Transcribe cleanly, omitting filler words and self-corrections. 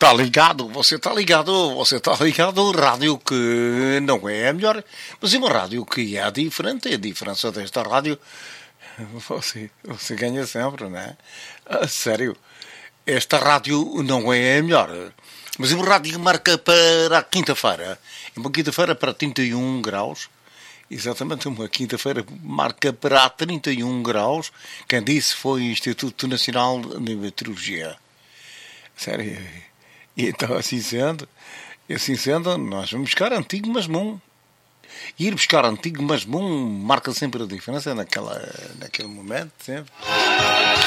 você está ligado ao rádio que não é a melhor, mas é uma rádio que é diferente. A diferença desta rádio, você ganha sempre, não é? Sério, esta rádio não é a melhor, mas é uma rádio que marca para a quinta-feira. É uma quinta-feira para 31 graus. Exatamente, uma quinta-feira marca para 31 graus. Quem disse foi o Instituto Nacional de Meteorologia. Sério. E então, assim sendo, nós vamos buscar antigo, mas bom. E ir buscar antigo, mas bom, marca sempre a diferença naquele momento, sempre.